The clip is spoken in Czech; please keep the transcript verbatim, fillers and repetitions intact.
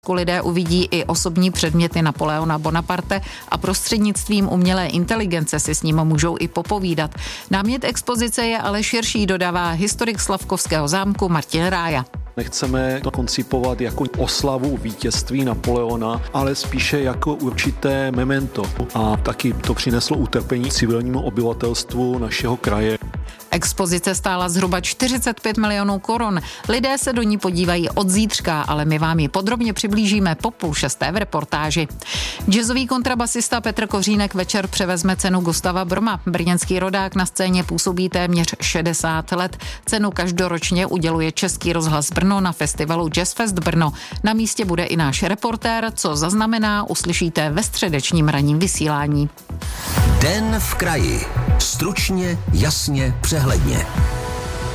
Lidé uvidí i osobní předměty Napoleona Bonaparte a prostřednictvím umělé inteligence si s ním můžou i popovídat. Námět expozice je ale širší, dodává historik Slavkovského zámku Martin Rája. Nechceme to koncipovat jako oslavu vítězství Napoleona, ale spíše jako určité memento. A taky to přineslo utrpení civilnímu obyvatelstvu našeho kraje. Expozice stála zhruba čtyřicet pět milionů korun. Lidé se do ní podívají od zítřka, ale my vám ji podrobně přiblížíme po půl šesté v reportáži. Jazzový kontrabasista Petr Kořínek večer převezme cenu Gustava Brma. Brněnský rodák na scéně působí téměř šedesát let. Cenu každoročně uděluje Český rozhlas Brno na festivalu Jazzfest Brno. Na místě bude i náš reportér, co zaznamená, uslyšíte ve středečním ranním vysílání. Den v kraji. Stručně, jasně, přehledně.